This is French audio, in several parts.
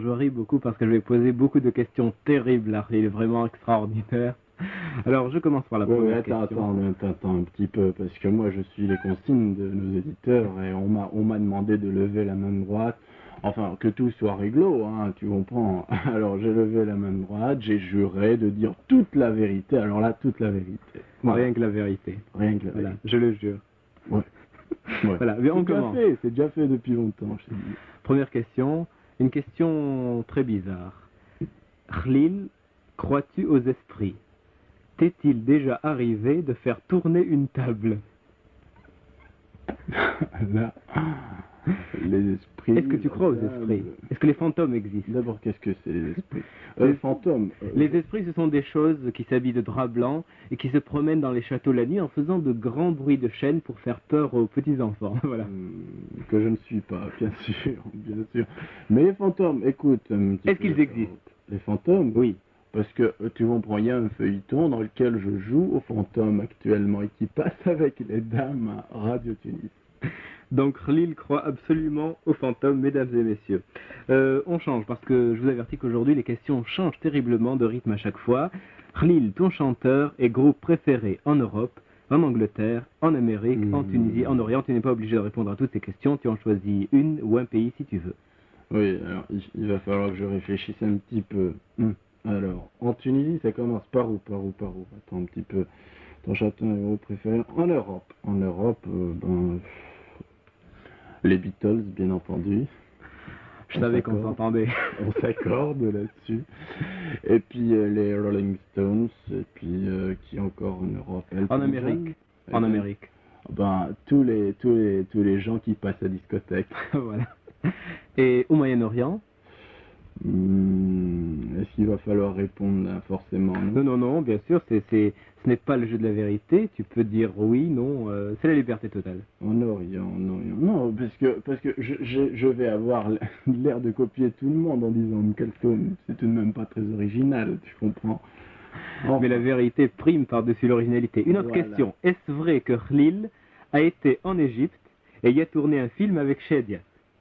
Je ris beaucoup parce que je vais poser beaucoup de questions terribles à Khalil, vraiment extraordinaires. Alors, je commence par la première question. Attends un petit peu, parce que moi, je suis les consignes de nos éditeurs et on m'a demandé de lever la main droite. Enfin, que tout soit réglo, hein, tu comprends. Alors, j'ai levé la main droite, j'ai juré de dire toute la vérité. Alors là, toute la vérité. Voilà. Rien que la vérité. Rien que la vérité. Je le jure. Ouais. Voilà, mais on commence. C'est déjà fait depuis longtemps, je t'ai dit. Première question, une question très bizarre. Khalil, crois-tu aux esprits? T'est-il déjà arrivé de faire tourner une table? Là, les esprits... Est-ce que tu crois aux esprits? Est-ce que les fantômes existent? D'abord, qu'est-ce que c'est les esprits? Les fantômes. Les esprits, ce sont des choses qui s'habillent de drap blanc et qui se promènent dans les châteaux la nuit en faisant de grands bruits de chaînes pour faire peur aux petits-enfants. Voilà. Que je ne suis pas, bien sûr, bien sûr. Mais les fantômes, écoute... Est-ce qu'ils existent? Les fantômes? Oui. Parce que, tu comprends, il y a un feuilleton dans lequel je joue aux fantômes actuellement et qui passe avec les dames à Radio Tunis. Donc Khalil croit absolument aux fantômes, mesdames et messieurs. On change parce que je vous avertis qu'aujourd'hui les questions changent terriblement de rythme à chaque fois. Khalil, ton chanteur et groupe préféré en Europe, en Angleterre, en Amérique, en Tunisie, en Orient. Tu n'es pas obligé de répondre à toutes ces questions, tu en choisis une ou un pays si tu veux. Oui, alors il va falloir que je réfléchisse un petit peu. Alors, en Tunisie, ça commence par où? Attends un petit peu. Ton chanteur et groupe préféré en Europe. En Europe, les Beatles, bien entendu. Je savais qu'on s'entendait. On s'accorde là-dessus. Et puis les Rolling Stones. Et puis qui encore en Europe? En Amérique. En Amérique. Tous les gens qui passent à discothèque. Voilà. Et au Moyen-Orient? Est-ce qu'il va falloir répondre là, forcément? Non, bien sûr, ce n'est pas le jeu de la vérité, tu peux dire oui, non, c'est la liberté totale. En Orient, non, parce que je vais avoir l'air de copier tout le monde en disant Kalsoum, c'est tout de même pas très original, tu comprends? Enfin. Mais la vérité prime par-dessus l'originalité. Une autre question, est-ce vrai que Khalil a été en Égypte et y a tourné un film avec Shadia?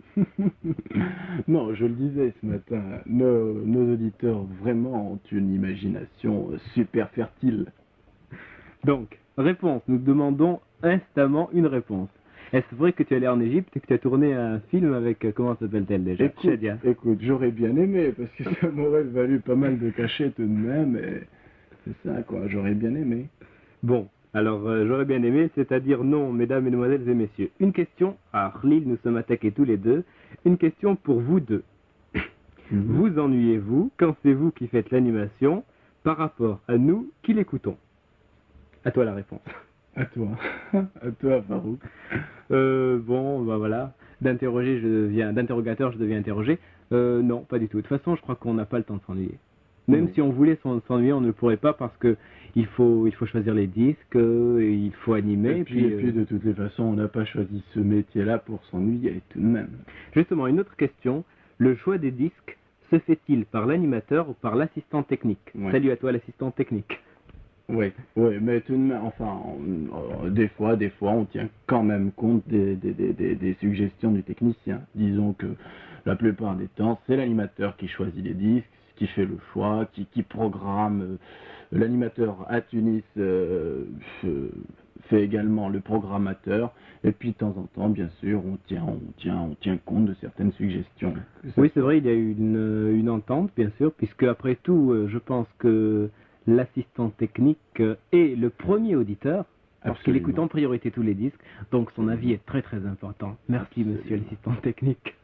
Non, je le disais ce matin, nos auditeurs vraiment ont une imagination super fertile. Donc, réponse, nous demandons instamment une réponse. Est-ce vrai que tu es allé en Égypte et que tu as tourné un film avec, comment s'appelle-t-elle déjà? Écoute, j'aurais bien aimé, parce que ça m'aurait valu pas mal de cachets tout de même, et c'est ça quoi, j'aurais bien aimé. Bon. Alors, j'aurais bien aimé, c'est-à-dire non, mesdames, mesdemoiselles et messieurs. Une question, à Khalil, nous sommes attaqués tous les deux. Une question pour vous deux. Vous ennuyez-vous quand c'est vous qui faites l'animation par rapport à nous qui l'écoutons? À toi la réponse. À toi, Farouk. Voilà. D'interrogateur, je deviens interrogé. Non, pas du tout. De toute façon, je crois qu'on n'a pas le temps de s'ennuyer. Même si on voulait s'ennuyer, on ne le pourrait pas parce que il faut choisir les disques, il faut animer. Et puis de toutes les façons, on n'a pas choisi ce métier-là pour s'ennuyer tout de même. Justement, une autre question. Le choix des disques se fait-il par l'animateur ou par l'assistant technique? Salut à toi l'assistant technique. Oui, mais tout de même, enfin, des fois, on tient quand même compte des suggestions du technicien. Disons que la plupart des temps, c'est l'animateur qui choisit les disques, qui fait le choix, qui programme. L'animateur à Tunis fait également le programmateur, et puis de temps en temps, bien sûr, on tient compte de certaines suggestions. Oui, c'est vrai, il y a eu une entente, bien sûr, puisque après tout, je pense que l'assistant technique est le premier auditeur, parce qu'il écoute en priorité tous les disques, donc son avis est très très important. Merci, monsieur l'assistant technique.